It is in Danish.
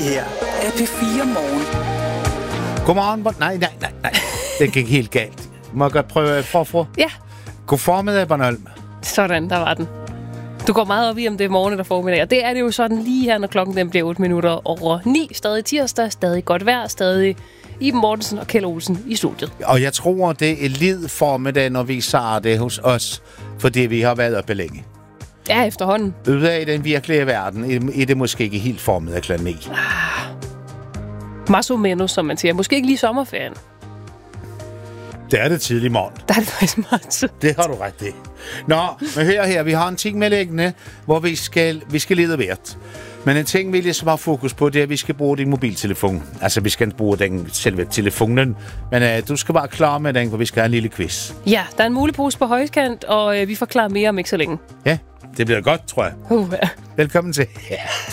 her er P4 Morgen. Godmorgen. Nej. Det gik helt galt. Må jeg godt prøve forfra? Ja. God formiddag, Bornholm. Sådan, der var den. Du går meget op i, om det er morgen eller formiddag. Og det er det jo sådan lige her, når klokken den bliver 8 minutter over 9. Stadig tirsdag, stadig godt vejr, stadig Iben Mortensen og Kjeld Olsen i studiet. Og jeg tror, det er lidt formiddag, når vi siger det hos os, fordi vi har været oppe længe. Ja, efterhånden. Ude i den virkelige verden er det måske ikke helt formiddag kl. 9. Más o menos, som man siger. Måske ikke lige sommerferien. Det er det tidlig morgen. Der er det faktisk meget tid. Det har du ret i. Nå, men hør her, vi har en ting med liggende, hvor vi skal lede hvert. Men en ting, vi ligesom har fokus på, det er, at vi skal bruge din mobiltelefon. Altså, vi skal bruge den selve telefonen. Men du skal bare klar med den, for vi skal have en lille quiz. Ja, der er en mulepose på højkant, og vi forklarer mere om ikke så længe. Ja, det bliver godt, tror jeg. Ja. Velkommen til.